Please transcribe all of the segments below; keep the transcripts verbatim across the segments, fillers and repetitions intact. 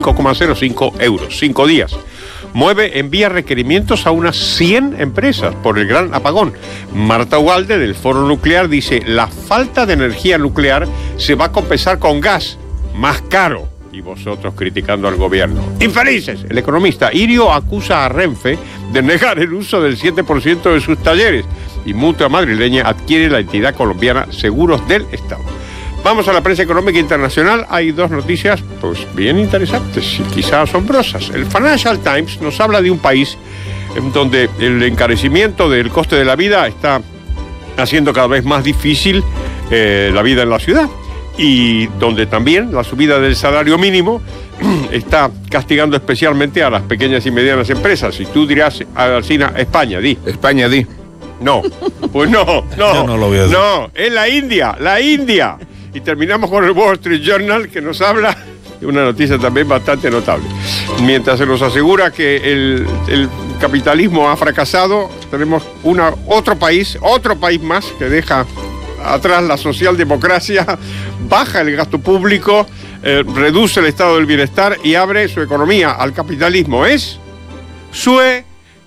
cinco coma cero cinco euros, cinco días. Mueve, envía requerimientos a unas cien empresas por el gran apagón. Marta Ugalde, del Foro Nuclear, dice: la falta de energía nuclear se va a compensar con gas, más caro. Y vosotros criticando al gobierno. ¡Infelices! El economista Irio acusa a Renfe de negar el uso del siete por ciento de sus talleres. Y Mutua Madrileña adquiere la entidad colombiana Seguros del Estado. Vamos a la prensa económica internacional. Hay dos noticias, pues, bien interesantes y quizá asombrosas. El Financial Times nos habla de un país en donde el encarecimiento del coste de la vida está haciendo cada vez más difícil eh, la vida en la ciudad, y donde también la subida del salario mínimo está castigando especialmente a las pequeñas y medianas empresas. Y tú dirás, Alsina, España, di. España, di. No, pues no, no, Yo no lo voy a decir. No, es la India, la India. Y terminamos con el Wall Street Journal, que nos habla de una noticia también bastante notable. Mientras se nos asegura que el, el capitalismo ha fracasado, tenemos una, otro país, otro país más que deja atrás la socialdemocracia, baja el gasto público, eh, reduce el estado del bienestar y abre su economía al capitalismo. Es Suecia.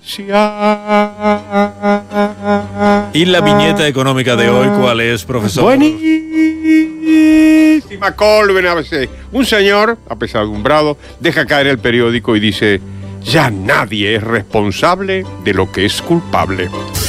¿Y la viñeta económica de hoy cuál es, profesor? Buenísima Colben A B C. Un señor, apesadumbrado, deja caer el periódico y dice: ya nadie es responsable de lo que es culpable.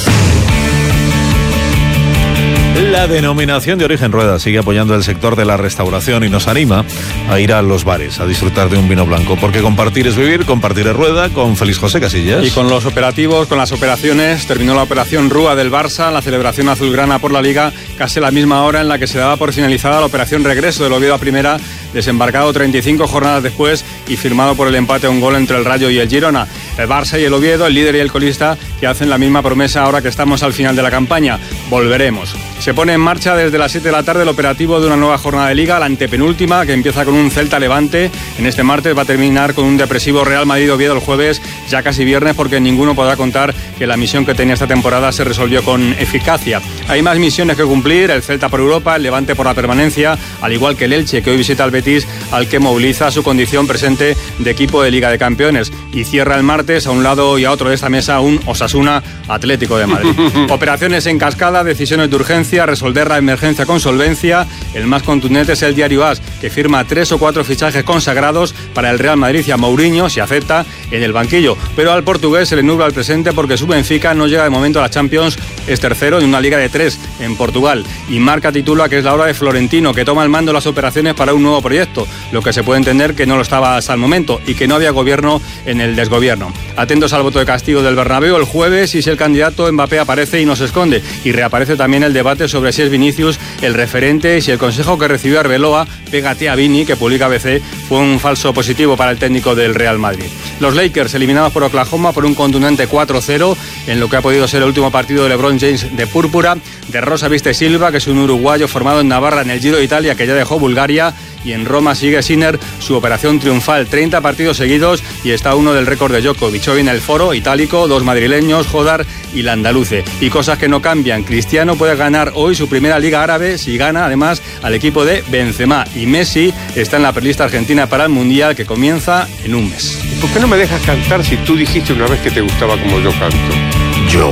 La denominación de origen Rueda sigue apoyando el sector de la restauración y nos anima a ir a los bares, a disfrutar de un vino blanco, porque compartir es vivir, compartir es Rueda, con Félix José Casillas. Y con los operativos, con las operaciones, terminó la operación Rúa del Barça, la celebración azulgrana por la Liga, casi a la misma hora en la que se daba por finalizada la operación regreso del Oviedo a primera, desembarcado treinta y cinco jornadas después y firmado por el empate a un gol entre el Rayo y el Girona. El Barça y el Oviedo, el líder y el colista, que hacen la misma promesa ahora que estamos al final de la campaña: volveremos. Se pone en marcha desde las siete de la tarde el operativo de una nueva jornada de Liga, la antepenúltima, que empieza con un Celta Levante. En este martes va a terminar con un depresivo Real Madrid-Oviedo el jueves, ya casi viernes, porque ninguno podrá contar que la misión que tenía esta temporada se resolvió con eficacia. Hay más misiones que cumplir: el Celta por Europa, el Levante por la permanencia, al igual que el Elche, que hoy visita al Betis, al que moviliza su condición presente de equipo de Liga de Campeones. Y cierra el martes, a un lado y a otro de esta mesa, un Osasuna Atlético de Madrid. Operaciones en cascada, decisiones de urgencia, resolver la emergencia con solvencia. El más contundente es el diario A S, que firma tres o cuatro fichajes consagrados para el Real Madrid y a Mourinho, si acepta, en el banquillo. Pero al portugués se le nubla el presente porque su Benfica no llega de momento a la Champions, es tercero en una liga de tres en Portugal. Y Marca titula que es la hora de Florentino, que toma el mando de las operaciones para un nuevo proyecto, lo que se puede entender que no lo estaba hasta el momento y que no había gobierno en el desgobierno. Atentos al voto de castigo del Bernabéu el jueves y si el candidato Mbappé aparece y no se esconde. Y reaparece también el debate sobre si es Vinicius el referente y si el consejo que recibió Arbeloa, pégate a Vini, que publica A B C, fue un falso positivo para el técnico del Real Madrid. Los Lakers eliminados por Oklahoma por un contundente cuatro cero en lo que ha podido ser el último partido de LeBron James de púrpura. De rosa viste Silva, que es un uruguayo formado en Navarra en el Giro de Italia, que ya dejó Bulgaria. Y en Roma sigue Sinner su operación triunfal, treinta partidos seguidos y está uno del récord de Djokovic. Hoy en el foro itálico, dos madrileños, Jodar y Landaluce. Y cosas que no cambian: Cristiano puede ganar hoy su primera Liga Árabe si gana además al equipo de Benzema. Y Messi está en la prelista argentina para el Mundial, que comienza en un mes. ¿Por qué no me dejas cantar si tú dijiste una vez que te gustaba como yo canto? Yo.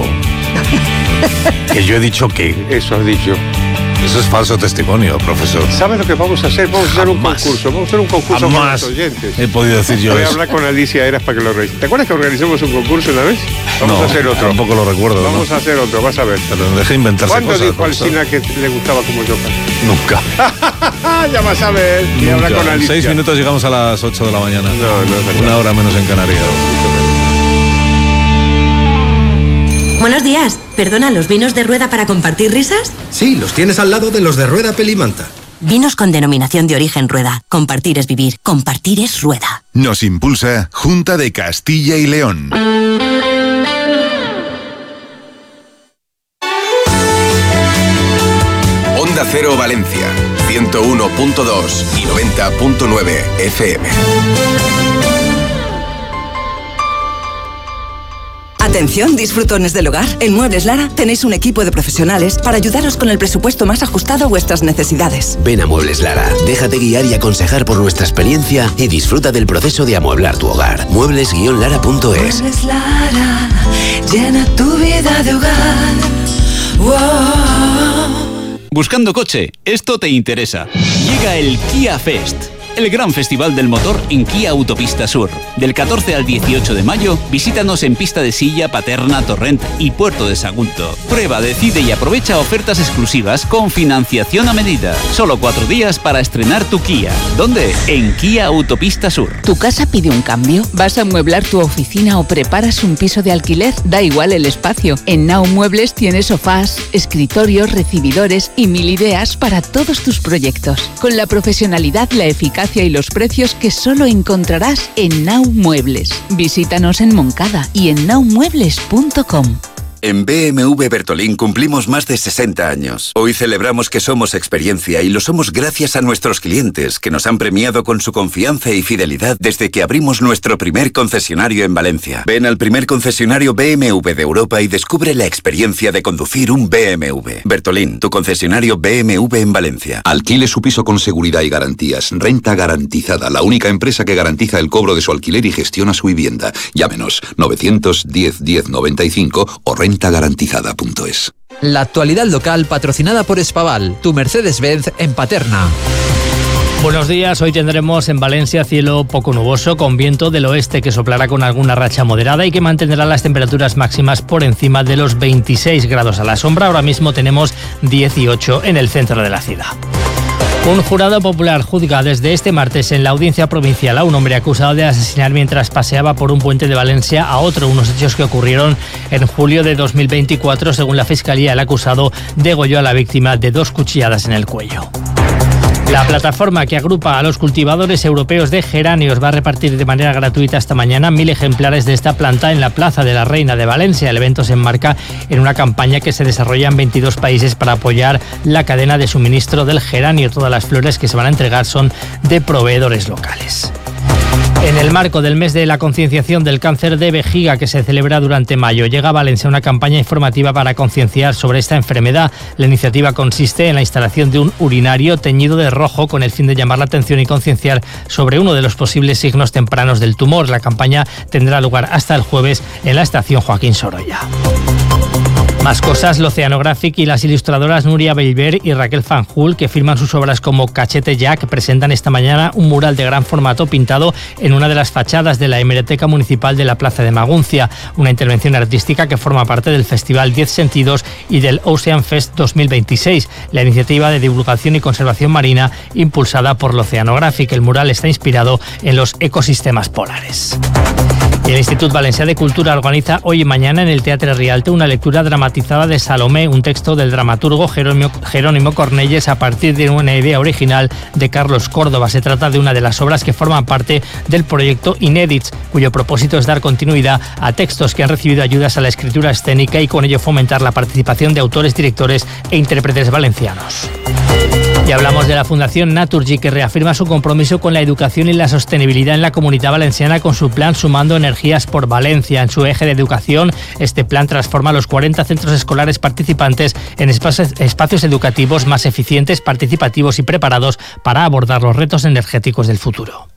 Que yo he dicho que. Eso has dicho. Eso es falso testimonio, profesor. ¿Sabes lo que vamos a hacer? Vamos a hacer un Jamás. concurso. Vamos a hacer un concurso Jamás con los oyentes. he podido decir yo Voy a eso. hablar con Alicia Eras para que lo revise. ¿Te acuerdas que organizamos un concurso una vez? Vamos No, a hacer otro. tampoco lo recuerdo. Vamos ¿no? a hacer otro, vas a ver. Pero no deje inventarse ¿Cuándo cosas, dijo profesor. Alsina que le gustaba como yo canto? Nunca. Ya vas a ver. Y habla Nunca. con En Alicia. seis minutos llegamos a las ocho de la mañana. No, no es verdad. Una hora menos en Canarias. Buenos días. Perdona, ¿los vinos de Rueda para compartir risas? Sí, los tienes al lado de los de Rueda Pelimanta. Vinos con denominación de origen Rueda. Compartir es vivir. Compartir es Rueda. Nos impulsa Junta de Castilla y León. Onda Cero Valencia, ciento uno punto dos y noventa punto nueve F M. Atención, disfrutones del hogar. En Muebles Lara tenéis un equipo de profesionales para ayudaros con el presupuesto más ajustado a vuestras necesidades. Ven a Muebles Lara, déjate guiar y aconsejar por nuestra experiencia y disfruta del proceso de amueblar tu hogar. muebles guion lara punto es. Muebles Lara, llena tu vida de hogar. Wow. Buscando coche, esto te interesa. Llega el Kia Fest, el gran festival del motor en Kia Autopista Sur. Del catorce al dieciocho de mayo, visítanos en Pista de Silla, Paterna, Torrent y Puerto de Sagunto. Prueba, decide y aprovecha ofertas exclusivas con financiación a medida. Solo cuatro días para estrenar tu Kia. ¿Dónde? En Kia Autopista Sur. ¿Tu casa pide un cambio? ¿Vas a amueblar tu oficina o preparas un piso de alquiler? Da igual el espacio. En Now Muebles tienes sofás, escritorios, recibidores y mil ideas para todos tus proyectos. Con la profesionalidad, la eficacia y los precios que solo encontrarás en Now Muebles. Visítanos en Moncada y en now muebles punto com. En B M W Bertolín cumplimos más de sesenta años. Hoy celebramos que somos experiencia y lo somos gracias a nuestros clientes, que nos han premiado con su confianza y fidelidad desde que abrimos nuestro primer concesionario en Valencia. Ven al primer concesionario B M W de Europa y descubre la experiencia de conducir un B M W. Bertolín, tu concesionario B M W en Valencia. Alquile su piso con seguridad y garantías. Renta Garantizada, la única empresa que garantiza el cobro de su alquiler y gestiona su vivienda. Llámenos novecientos diez diez noventa y cinco o renta garantizada punto es. La actualidad local patrocinada por Espaval, tu Mercedes-Benz en Paterna. Buenos días, hoy tendremos en Valencia cielo poco nuboso con viento del oeste que soplará con alguna racha moderada y que mantendrá las temperaturas máximas por encima de los veintiséis grados a la sombra. Ahora mismo tenemos dieciocho en el centro de la ciudad. Un jurado popular juzga desde este martes en la audiencia provincial a un hombre acusado de asesinar mientras paseaba por un puente de Valencia a otro, unos hechos que ocurrieron en julio de dos mil veinticuatro. Según la Fiscalía, el acusado degolló a la víctima de dos cuchilladas en el cuello. La plataforma que agrupa a los cultivadores europeos de geranios va a repartir de manera gratuita esta mañana mil ejemplares de esta planta en la Plaza de la Reina de Valencia. El evento se enmarca en una campaña que se desarrolla en veintidós países para apoyar la cadena de suministro del geranio. Todas las flores que se van a entregar son de proveedores locales. En el marco del mes de la concienciación del cáncer de vejiga que se celebra durante mayo, llega a Valencia una campaña informativa para concienciar sobre esta enfermedad. La iniciativa consiste en la instalación de un urinario teñido de rojo con el fin de llamar la atención y concienciar sobre uno de los posibles signos tempranos del tumor. La campaña tendrá lugar hasta el jueves en la estación Joaquín Sorolla. Más cosas, l'Oceanographic y las ilustradoras Nuria Belver y Raquel Fanjul, que firman sus obras como Cachete Jack, presentan esta mañana un mural de gran formato pintado en una de las fachadas de la Hemeroteca Municipal de la Plaza de Maguncia, una intervención artística que forma parte del Festival diez Sentidos y del Ocean Fest dos mil veintiséis, la iniciativa de divulgación y conservación marina impulsada por l'Oceanographic. El mural está inspirado en los ecosistemas polares. Y el Institut Valencià de Cultura organiza hoy y mañana en el Teatre Rialto una lectura dramatizada de Salomé, un texto del dramaturgo Jerónimo, Jerónimo Cornelles a partir de una idea original de Carlos Córdoba. Se trata de una de las obras que forman parte del proyecto Inédits, cuyo propósito es dar continuidad a textos que han recibido ayudas a la escritura escénica y con ello fomentar la participación de autores, directores e intérpretes valencianos. Y hablamos de la Fundación Naturgy, que reafirma su compromiso con la educación y la sostenibilidad en la Comunidad Valenciana con su plan Sumando Energías por Valencia. En su eje de educación, este plan transforma los cuarenta centros escolares participantes en espacios, espacios educativos más eficientes, participativos y preparados para abordar los retos energéticos del futuro.